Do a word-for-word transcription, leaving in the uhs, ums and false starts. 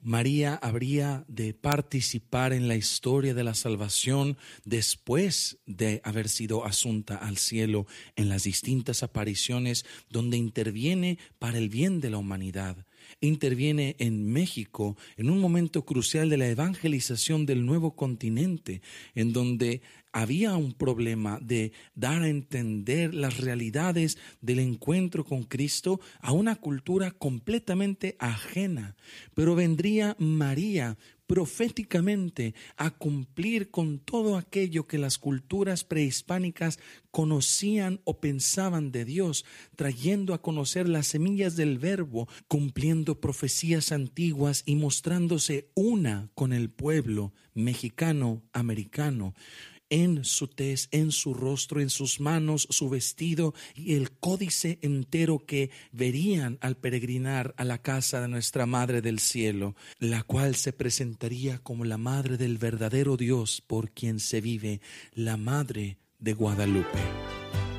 María habría de participar en la historia de la salvación después de haber sido asunta al cielo en las distintas apariciones donde interviene para el bien de la humanidad. Interviene en México en un momento crucial de la evangelización del nuevo continente, en donde había un problema de dar a entender las realidades del encuentro con Cristo a una cultura completamente ajena. Pero vendría María proféticamente a cumplir con todo aquello que las culturas prehispánicas conocían o pensaban de Dios, trayendo a conocer las semillas del Verbo, cumpliendo profecías antiguas y mostrándose una con el pueblo mexicano, americano. En su tez, en su rostro, en sus manos, su vestido y el códice entero que verían al peregrinar a la casa de nuestra Madre del Cielo, la cual se presentaría como la Madre del verdadero Dios por quien se vive, la Madre de Guadalupe.